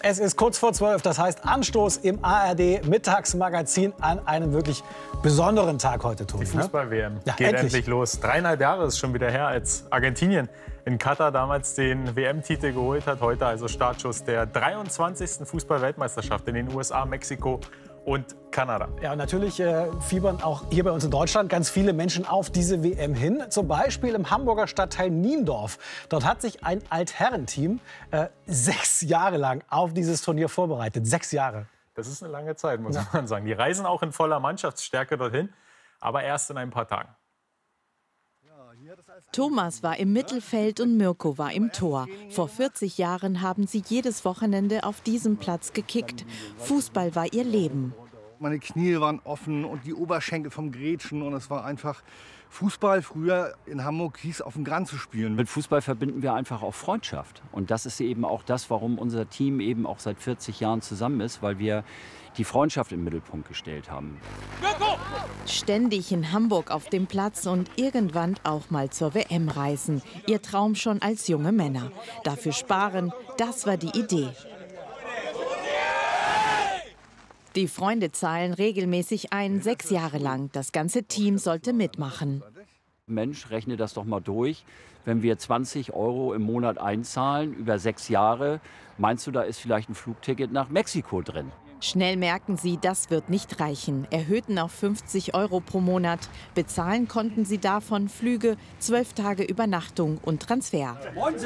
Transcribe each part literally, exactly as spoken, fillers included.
Es ist kurz vor zwölf, das heißt Anstoß im A R D-Mittagsmagazin an einem wirklich besonderen Tag heute, Toni. Die Fußball-W M ja, geht endlich. endlich los. Dreieinhalb Jahre ist schon wieder her, als Argentinien in Katar damals den W M-Titel geholt hat. Heute also Startschuss der dreiundzwanzigsten Fußball-Weltmeisterschaft in den U S A, Mexiko und Kanada. Ja, und natürlich äh, fiebern auch hier bei uns in Deutschland ganz viele Menschen auf diese W M hin. Zum Beispiel im Hamburger Stadtteil Niendorf. Dort hat sich ein Altherrenteam äh, sechs Jahre lang auf dieses Turnier vorbereitet. Sechs Jahre. Das ist eine lange Zeit, muss Ja. man sagen. Die reisen auch in voller Mannschaftsstärke dorthin, aber erst in ein paar Tagen. Thomas war im Mittelfeld und Mirko war im Tor. Vor vierzig Jahren haben sie jedes Wochenende auf diesem Platz gekickt. Fußball war ihr Leben. Meine Knie waren offen und die Oberschenkel vom Grätschen. Und es war einfach Fußball. Früher in Hamburg hieß auf dem Gran zu spielen. Mit Fußball verbinden wir einfach auch Freundschaft. Und das ist eben auch das, warum unser Team eben auch seit vierzig Jahren zusammen ist, weil wir die Freundschaft im Mittelpunkt gestellt haben. Ständig in Hamburg auf dem Platz und irgendwann auch mal zur W M reisen. Ihr Traum schon als junge Männer. Dafür sparen, das war die Idee. Die Freunde zahlen regelmäßig ein, sechs Jahre lang. Das ganze Team sollte mitmachen. Mensch, rechne das doch mal durch. Wenn wir zwanzig Euro im Monat einzahlen, über sechs Jahre, meinst du, da ist vielleicht ein Flugticket nach Mexiko drin? Schnell merken sie, das wird nicht reichen. Erhöhten auf fünfzig Euro pro Monat. Bezahlen konnten sie davon Flüge, zwölf Tage Übernachtung und Transfer.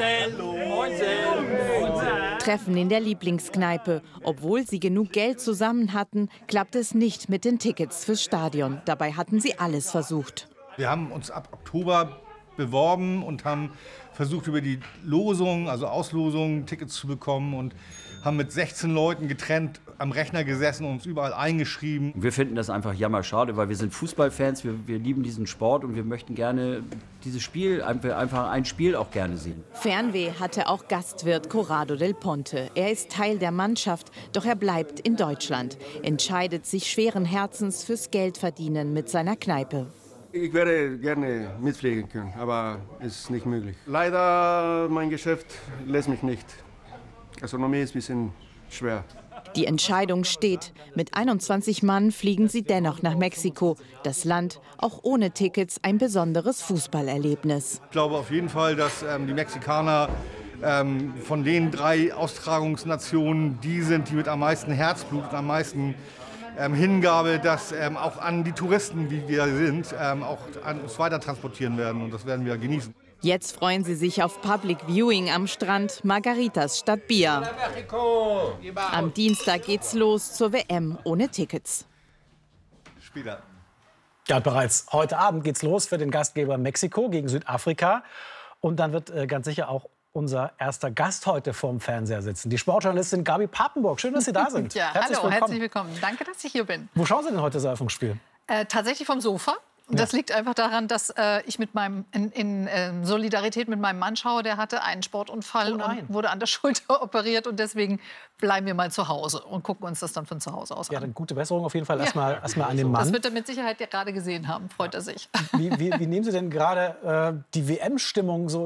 Treffen in der Lieblingskneipe. Obwohl sie genug Geld zusammen hatten, klappte es nicht mit den Tickets fürs Stadion. Dabei hatten sie alles versucht. Wir haben uns ab Oktober beworben und haben versucht, über die Losung, also Auslosung, Tickets zu bekommen und haben mit sechzehn Leuten getrennt am Rechner gesessen und uns überall eingeschrieben. Wir finden das einfach jammerschade, weil wir sind Fußballfans, wir, wir lieben diesen Sport und wir möchten gerne dieses Spiel, einfach ein Spiel auch gerne sehen. Fernweh hatte auch Gastwirt Corrado del Ponte. Er ist Teil der Mannschaft, doch er bleibt in Deutschland. Entscheidet sich schweren Herzens fürs Geldverdienen mit seiner Kneipe. Ich wäre gerne mitfliegen können, aber es ist nicht möglich. Leider, mein Geschäft lässt mich nicht. Gastronomie ist ein bisschen schwer. Die Entscheidung steht. Mit einundzwanzig Mann fliegen sie dennoch nach Mexiko. Das Land, auch ohne Tickets, ein besonderes Fußballerlebnis. Ich glaube auf jeden Fall, dass ähm, die Mexikaner ähm, von den drei Austragungsnationen die sind, die mit am meisten Herzblut und am meisten ähm, Hingabe, das ähm, auch an die Touristen, wie wir sind, ähm, auch an uns weiter transportieren werden. Und das werden wir genießen. Jetzt freuen sie sich auf Public Viewing am Strand, Margaritas statt Bier. Am Dienstag geht's los zur W M ohne Tickets. Spieler. Ja, bereits heute Abend geht's los für den Gastgeber Mexiko gegen Südafrika. Und dann wird äh, ganz sicher auch unser erster Gast heute vorm Fernseher sitzen. Die Sportjournalistin Gabi Papenburg. Schön, dass Sie da sind. Ja, herzlich hallo, willkommen. herzlich willkommen. Danke, dass ich hier bin. Wo schauen Sie denn heute das Eröffnungsspiel? Äh, tatsächlich vom Sofa. Und das liegt einfach daran, dass äh, ich mit meinem, in, in äh, Solidarität mit meinem Mann schaue. Der hatte einen Sportunfall Oh nein. und wurde an der Schulter operiert. Und deswegen bleiben wir mal zu Hause und gucken uns das dann von zu Hause aus Ja, an. dann gute Besserung auf jeden Fall Ja. erstmal erstmal an den Das Mann. wird er mit Sicherheit gerade gesehen haben. Freut er sich. Wie, wie, wie nehmen Sie denn gerade äh, die W M-Stimmung so